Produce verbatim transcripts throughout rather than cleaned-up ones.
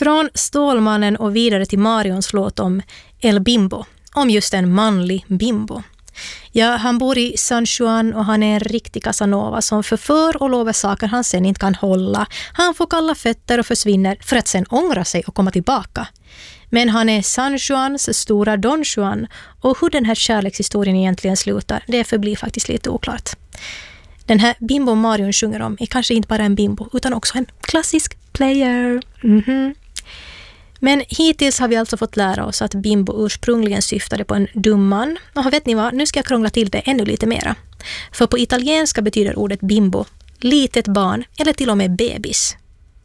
Från Stålmannen och vidare till Marions låt om El Bimbo, om just en manlig bimbo. Ja, han bor i San Juan och han är en riktig Casanova som förför och lovar saker han sen inte kan hålla. Han får kalla fötter och försvinner för att sen ångra sig och komma tillbaka. Men han är San Juans stora Don Juan och hur den här kärlekshistorien egentligen slutar, det förblir faktiskt lite oklart. Den här bimbo Marion sjunger om är kanske inte bara en bimbo utan också en klassisk player. Mhm. Men hittills har vi alltså fått lära oss att bimbo ursprungligen syftade på en dum man. Och vet ni vad, nu ska jag krångla till det ännu lite mera. För på italienska betyder ordet bimbo litet barn eller till och med bebis.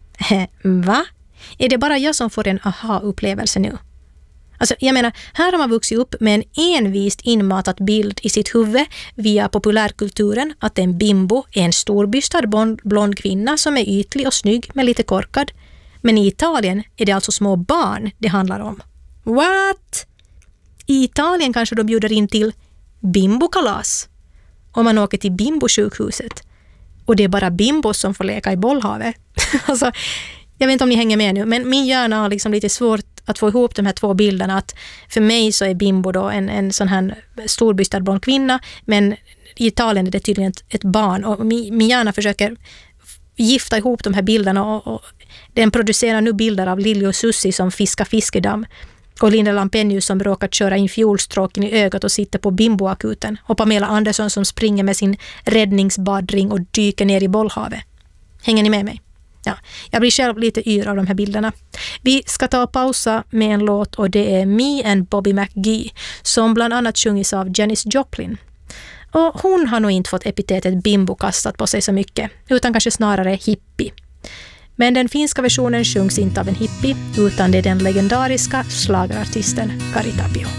Va? Är det bara jag som får en aha-upplevelse nu? Alltså, jag menar, här har man vuxit upp med en envist inmatat bild i sitt huvud via populärkulturen att en bimbo är en storbystad blond kvinna som är ytlig och snygg men lite korkad. Men i Italien är det alltså små barn det handlar om. What? I Italien kanske de bjuder in till bimbokalas. Om man åker till bimbosjukhuset. Och det är bara bimbos som får leka i bollhavet. Alltså, jag vet inte om ni hänger med nu, men min hjärna har liksom lite svårt att få ihop de här två bilderna. Att för mig så är bimbo då en, en sån här storbystad blond kvinna, men i Italien är det tydligen ett, ett barn. Och min, min hjärna försöker gifta ihop de här bilderna och, och den producerar nu bilder av Lili och Susie som fiskar fiskedamm och Linda Lampenius som råkat köra in fjolstråken i ögat och sitter på bimboakuten och Pamela Andersson som springer med sin räddningsbadring och dyker ner i bollhavet. Hänger ni med mig? Ja, jag blir själv lite yr av de här bilderna. Vi ska ta och pausa med en låt och det är Me and Bobby McGee som bland annat sjungits av Janis Joplin. Och hon har nog inte fått epitetet bimbo kastat på sig så mycket, utan kanske snarare hippie. Men den finska versionen sjungs inte av en hippie, utan det är den legendariska slagerartisten Kari Tapio.